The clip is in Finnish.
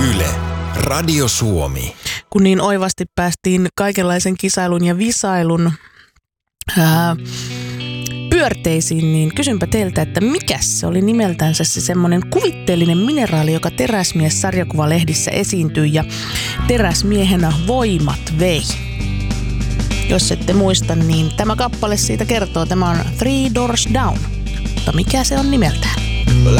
Yle, Radio Suomi. Kun niin oivasti päästiin kaikenlaisen kisailun ja visailun pyörteisiin, niin kysynpä teiltä, että mikäs se oli nimeltänsä se semmoinen kuvitteellinen mineraali, joka Teräsmies-sarjakuvalehdissä esiintyi ja teräsmiehenä voimat vei. Jos ette muista, niin tämä kappale siitä kertoo. Tämä on Three Doors Down. Mutta mikä se on nimeltään? Well,